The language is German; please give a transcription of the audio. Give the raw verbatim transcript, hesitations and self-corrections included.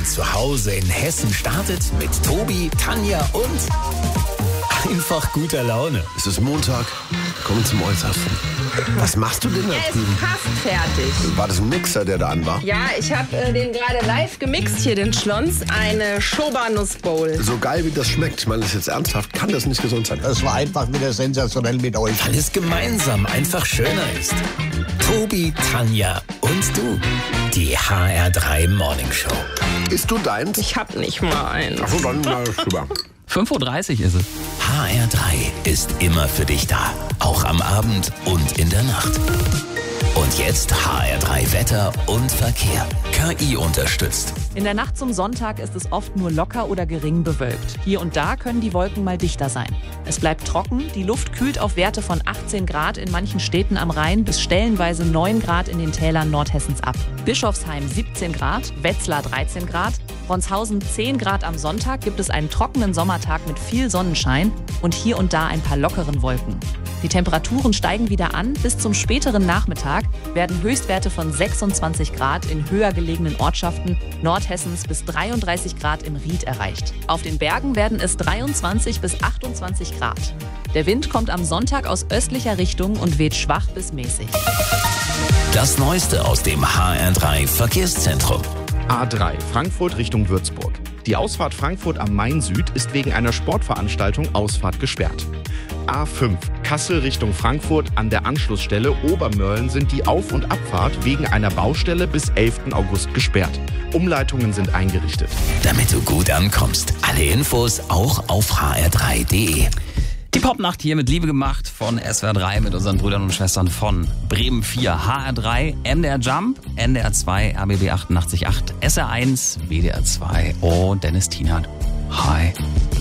zu Hause in Hessen startet mit Tobi, Tanja und einfach guter Laune. Es ist Montag, kommen zum Äußersten. Was machst du denn da Er ist drüben? fast fertig. War das ein Mixer, der da an war? Ja, ich habe äh, den gerade live gemixt hier, den Schlons. Eine Schobernussbowl. So geil, wie das schmeckt. Ich meine das jetzt ernsthaft. Kann das nicht gesund sein? Es war einfach wieder sensationell mit euch. Weil es gemeinsam einfach schöner ist. Tobi, Tanja und du. Die H R drei Morning Show. Isst du deins? Ich hab nicht mal einen. Ach so, dann mal rüber. fünf Uhr dreißig ist es. H R drei ist immer für dich da. Auch am Abend und in der Nacht. Und jetzt H R drei Wetter und Verkehr. K I unterstützt. In der Nacht zum Sonntag ist es oft nur locker oder gering bewölkt. Hier und da können die Wolken mal dichter sein. Es bleibt trocken, die Luft kühlt auf Werte von achtzehn Grad in manchen Städten am Rhein bis stellenweise neun Grad in den Tälern Nordhessens ab. Bischofsheim siebzehn Grad, Wetzlar dreizehn Grad, Ronshausen zehn Grad am Sonntag, gibt es einen trockenen Sommertag mit viel Sonnenschein und hier und da ein paar lockeren Wolken. Die Temperaturen steigen wieder an. Bis zum späteren Nachmittag werden Höchstwerte von sechsundzwanzig Grad in höher gelegenen Ortschaften Nordhessens bis dreiunddreißig Grad im Ried erreicht. Auf den Bergen werden es dreiundzwanzig bis achtundzwanzig Grad. Der Wind kommt am Sonntag aus östlicher Richtung und weht schwach bis mäßig. Das Neueste aus dem H R drei Verkehrszentrum. A drei, Frankfurt Richtung Würzburg. Die Ausfahrt Frankfurt am Main Süd ist wegen einer Sportveranstaltung Ausfahrt gesperrt. A fünf, Kassel Richtung Frankfurt an der Anschlussstelle Obermörlen sind die Auf- und Abfahrt wegen einer Baustelle bis elften August gesperrt. Umleitungen sind eingerichtet. Damit du gut ankommst. Alle Infos auch auf h r drei punkt d e. Die Popnacht hier mit Liebe gemacht von S W R drei mit unseren Brüdern und Schwestern von Bremen vier, H R drei, M D R Jump, N D R zwei, R B B achtundachtzig Komma acht, S R eins, W D R zwei und Dennis Tienert. Hi.